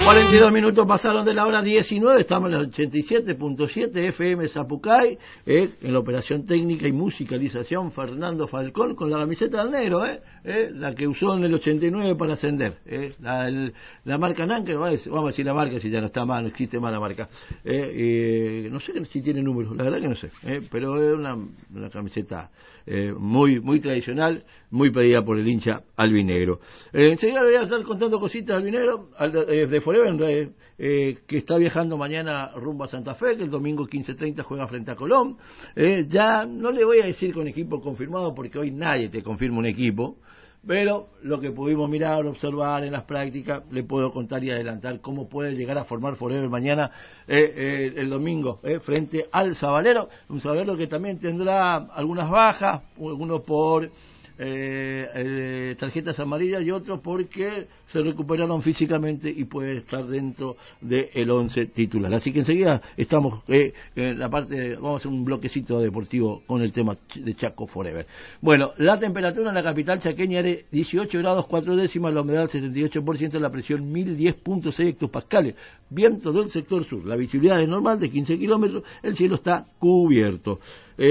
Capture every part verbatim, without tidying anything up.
cuarenta y dos minutos pasaron de la hora diecinueve, estamos en el ochenta y siete punto siete F M Zapucay, eh, en la operación técnica y musicalización Fernando Falcón con la camiseta del negro, eh, eh, la que usó en el ochenta y nueve para ascender, eh, la, el, la marca Nanker, vamos a decir la marca si ya no está mal, no existe más la marca, eh, eh, no sé si tiene números, la verdad que no sé, eh, pero es una, una camiseta eh, muy muy tradicional, muy pedida por el hincha albinegro. Eh, enseguida le voy a estar contando cositas al albinegro, al, eh, de Forever, eh, eh, que está viajando mañana rumbo a Santa Fe, que el domingo quince treinta juega frente a Colón. Eh, ya no le voy a decir con equipo confirmado, porque hoy nadie te confirma un equipo, pero lo que pudimos mirar, observar en las prácticas, le puedo contar y adelantar cómo puede llegar a formar Forever mañana, eh, eh, el domingo, eh, frente al Sabalero, un Sabalero que también tendrá algunas bajas, algunos por Eh, eh, tarjetas amarillas y otros porque se recuperaron físicamente y puede estar dentro del once titular. Así que enseguida estamos eh, en la parte, vamos a hacer un bloquecito deportivo con el tema de Chaco Forever. Bueno, la temperatura en la capital chaqueña es dieciocho grados cuatro décimas, la humedad setenta y ocho por ciento, la presión mil diez punto seis hectopascales, viento del sector sur, la visibilidad es normal de quince kilómetros, el cielo está cubierto.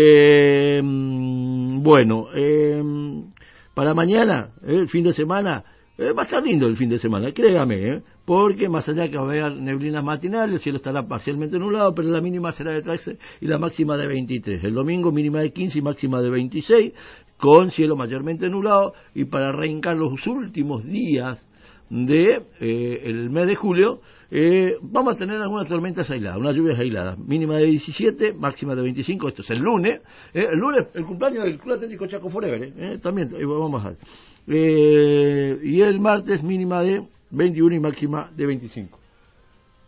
Eh, bueno, eh, para mañana, eh, el fin de semana, eh, va a estar lindo el fin de semana, créame, eh, porque más allá que va a haber neblinas matinales, el cielo estará parcialmente nublado, pero la mínima será de trece y la máxima de veintitrés. El domingo mínima de quince y máxima de veintiséis, con cielo mayormente nublado, y para arrancar los últimos días de eh, el mes de julio, eh, vamos a tener algunas tormentas aisladas, unas lluvias aisladas, mínima de diecisiete, máxima de veinticinco, esto es el lunes, eh, el lunes el cumpleaños del Club Atlético Chaco Forever, eh, eh, también eh, vamos a ver, eh, y el martes mínima de veintiuno y máxima de veinticinco.